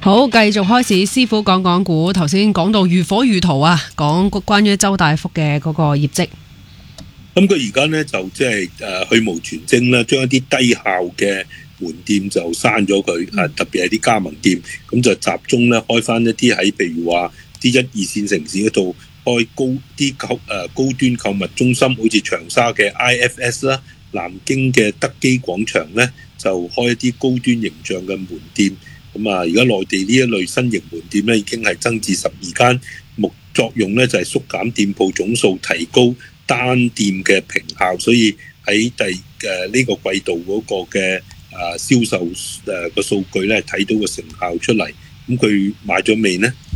好，繼續開始，師傅講講股。頭先講到如火如荼啊，講關於周大福嘅嗰個業績。 咁佢而家咧就即係去蕪存菁啦，將一啲低效嘅門店就刪咗佢，特別係啲加盟店，咁就集中咧開翻一啲喺譬如話啲一二線城市嗰度開高端購物中心，好似長沙嘅 IFS 啦，南京嘅德基廣場咧就開一啲高端形象嘅門店。咁啊，而家內地呢一類新型門店咧已經係增至12間，作用咧就係縮減店鋪總數，提高單店嘅平效，所以喺呢個季度嗰個嘅銷售個數據咧睇到個成效出嚟。咁佢買咗未呢？